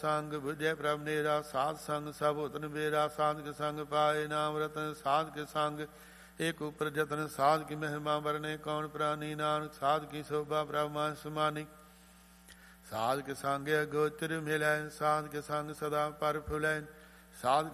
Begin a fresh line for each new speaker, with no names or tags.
ਸੰਗ ਬੁਝੈ ਪ੍ਰਭ ਨੇਰਾ। ਸਾਧ ਸੰਗ ਸਭ ਉਤਨ ਬੇਰਾ। ਸਾਧਕ ਸੰਗ ਪਾਏ ਨਾਮ ਰਤਨ। ਸਾਧਕ ਸੰਗ ਏਕ ਉਪਰ ਜਤਨ। ਸਾਧ ਕੀ ਮਹਿਮਾ ਵਰਨੇ ਕੌਣ ਪ੍ਰਾਨੀ। ਨਾਨਕ ਸਾਧ ਕੀ ਸ਼ੋਭਾ ਪ੍ਰਭ ਮਾਨ ਸਮਾਨੀ। ਸਾਧਕ ਸੰਗ ਅਗੋਚਰ ਮਿਲੈ। ਸਾਧਕ ਸੰਗ ਸਦਾ ਪਰ ਫੁਲੈ। ਸਾਧਕ